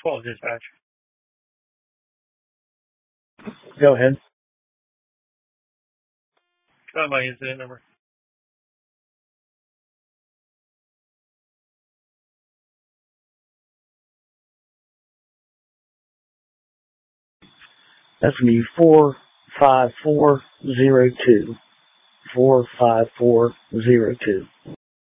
12 dispatch. Go ahead. Try my incident number. That's going to be 45402. 45402.